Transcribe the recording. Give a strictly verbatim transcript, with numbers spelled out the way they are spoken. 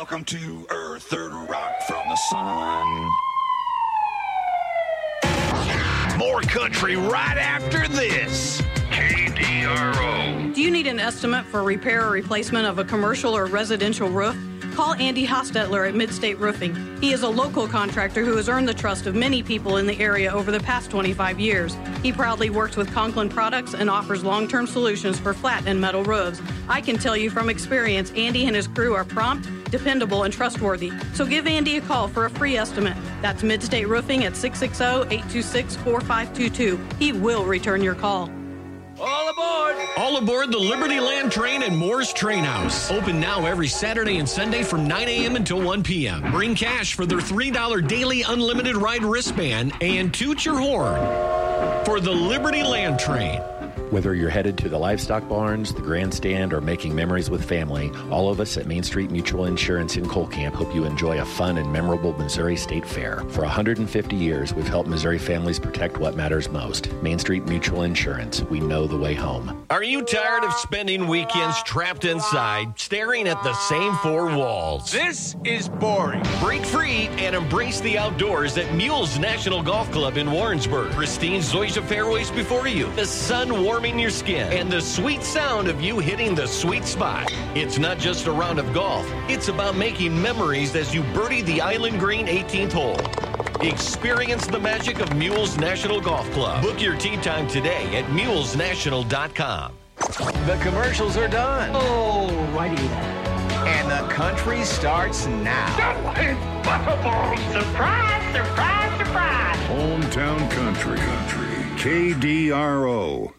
Welcome to Earth, third rock from the sun. More country right after this. K D R O. Do you need an estimate for repair or replacement of a commercial or residential roof? Call Andy Hostetler at Midstate Roofing. He is a local contractor who has earned the trust of many people in the area over the past twenty-five years. He proudly works with Conklin Products and offers long-term solutions for flat and metal roofs. I can tell you from experience, Andy and his crew are prompt, dependable, and trustworthy. So give Andy a call for a free estimate. That's Midstate Roofing at six six zero, eight two six, four five two two. He will return your call. All aboard! All aboard the Liberty Land Train at Moore's Train House. Open now every Saturday and Sunday from nine a.m. until one p.m. Bring cash for their three dollars daily unlimited ride wristband and toot your horn for the Liberty Land Train. Whether you're headed to the livestock barns, the grandstand, or making memories with family, all of us at Main Street Mutual Insurance in Cole Camp hope you enjoy a fun and memorable Missouri State Fair. For one hundred fifty years, we've helped Missouri families protect what matters most. Main Street Mutual Insurance. We know the way home. Are you tired of spending weekends trapped inside, staring at the same four walls? This is boring. Break free and embrace the outdoors at Mules National Golf Club in Warrensburg. Pristine zoysia fairways before you, the sun warming your skin, and the sweet sound of you hitting the sweet spot. It's not just a round of golf. It's about making memories as you birdie the Island Green eighteenth hole. Experience the magic of Mules National Golf Club. Book your tee time today at mules national dot com. The commercials are done. Oh, righty then. And the country starts now. Surprise, surprise, surprise. Hometown Country. Country. K D R O.